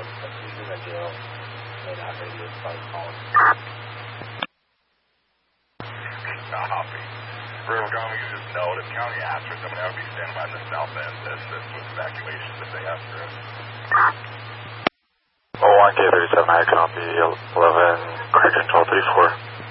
he's in the jail in that radius by calling. Copy. River Gum, you just note if county asks for someone, I would be standing by the south end to assist with evacuations if they ask for it. 01K37, I copy 11, crack control 34.